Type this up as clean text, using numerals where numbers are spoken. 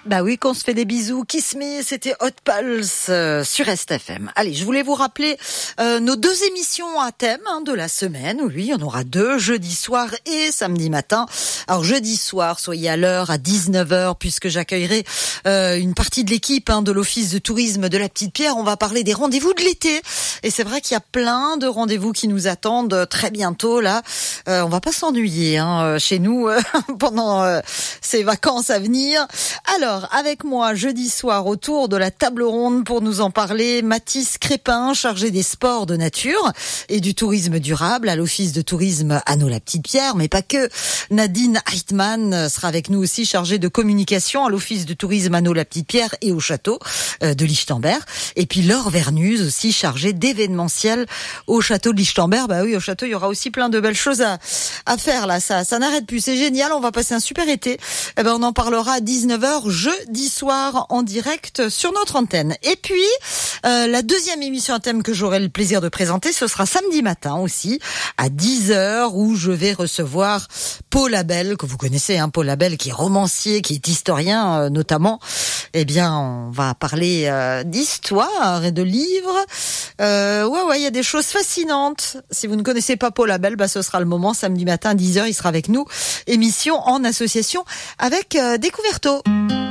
Bah oui, qu'on se fait des bisous. Kiss Me, c'était Hot Pulse sur RestFM. Allez, je voulais vous rappeler nos deux émissions à thème de la semaine. Oui, il y en aura deux, jeudi soir et samedi matin. Alors jeudi soir, soyez à l'heure à 19h puisque j'accueillerai une partie de l'équipe de l'Office de tourisme de la Petite Pierre. On va parler des rendez-vous de l'été. Et c'est vrai qu'il y a plein de rendez-vous qui nous attendent très bientôt là. On va pas s'ennuyer chez nous pendant ces vacances à venir. Alors, avec moi, jeudi soir, autour de la table ronde pour nous en parler, Mathis Crépin, chargé des sports de nature et du tourisme durable à l'Office de tourisme Anneau-la-Petite-Pierre, mais pas que. Nadine Heitmann sera avec nous aussi, chargée de communication à l'Office de tourisme Anneau-la-Petite-Pierre et au château de Lichtenberg. Et puis Laure Vernuse aussi, chargée d'événementiel au château de Lichtenberg. Bah oui, au château, il y aura aussi plein de belles choses à faire là. Ça n'arrête plus. C'est génial. On va passer un super été. On en parlera à 19h jeudi soir en direct sur notre antenne. Et puis, la deuxième émission à thème que j'aurai le plaisir de présenter, ce sera samedi matin aussi, à 10h, où je vais recevoir Paul Abel, que vous connaissez, Paul Abel, qui est romancier, qui est historien notamment. On va parler d'histoire et de livres. Il y a des choses fascinantes. Si vous ne connaissez pas Paul Abel, ce sera le moment, samedi matin, 10h, il sera avec nous. Émission en association avec Découverto.